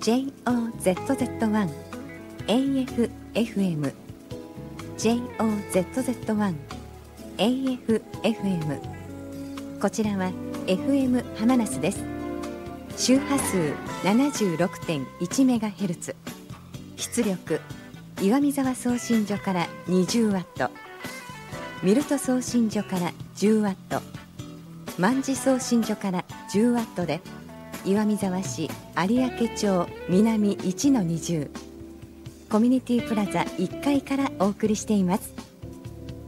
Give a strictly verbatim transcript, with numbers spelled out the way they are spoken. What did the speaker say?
ジェイオーゼットゼットワン エーエフエフエム ジェイオーゼットゼットワン エーエフエフエム こちらは エフエム 浜那須です。周波数 ななじゅうろくてんいちメガヘルツ、 出力岩見沢送信所からにじゅうワット、ミルト送信所からじゅうワット、万事送信所からじゅうワットで岩見沢市有明町南 いちのにじゅう コミュニティプラザいっかいからお送りしています。